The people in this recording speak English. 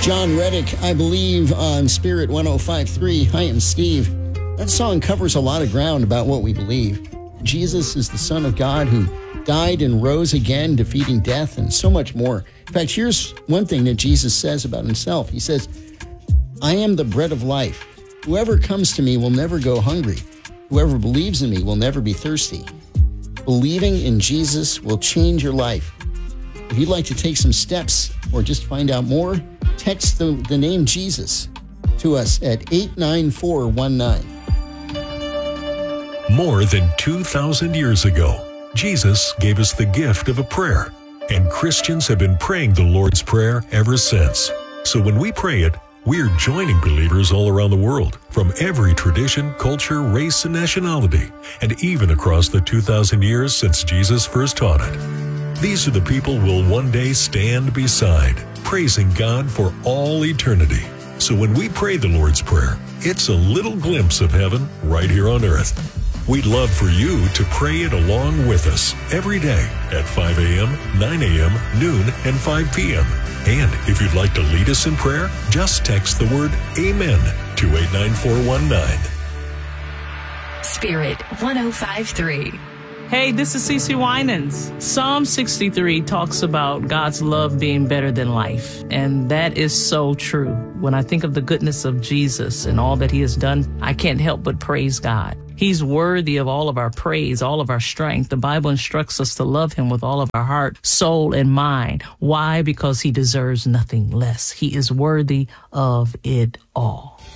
John Reddick, I believe, on Spirit 105.3. Hi, I'm Steve. That song covers a lot of ground about what we believe. Jesus is the Son of God who died and rose again, defeating death and so much more. In fact, here's one thing that Jesus says about himself. He says, I am the bread of life. Whoever comes to me will never go hungry. Whoever believes in me will never be thirsty. Believing in Jesus will change your life. If you'd like to take some steps or just find out more, text the name Jesus to us at 89419. More than 2,000 years ago, Jesus gave us the gift of a prayer, and Christians have been praying the Lord's Prayer ever since. So when we pray it, we're joining believers all around the world, from every tradition, culture, race, and nationality, and even across the 2,000 years since Jesus first taught it. These are the people we'll one day stand beside, praising God for all eternity. So when we pray the Lord's Prayer, it's a little glimpse of heaven right here on earth. We'd love for you to pray it along with us every day at 5 a.m., 9 a.m., noon, and 5 p.m. And if you'd like to lead us in prayer, just text the word AMEN to 89419. Spirit 105.3. Hey, this is Cece Winans. Psalm 63 talks about God's love being better than life, and that is so true. When I think of the goodness of Jesus and all that he has done, I can't help but praise God. He's worthy of all of our praise, all of our strength. The Bible instructs us to love him with all of our heart, soul, and mind. Why? Because he deserves nothing less. He is worthy of it all.